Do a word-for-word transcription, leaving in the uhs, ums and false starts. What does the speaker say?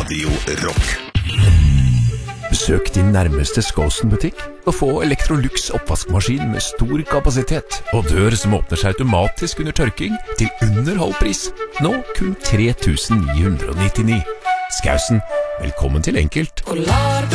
Radio Rock. Besøk din nærmeste Skåsen-butikk og få Electrolux oppvaskmaskin med stor kapasitet og dør som åpner seg automatisk under tørking til under halv pris. Nå kun tre tusen ni hundre nittini. Skausen, velkommen til Enkelt. Polarbrød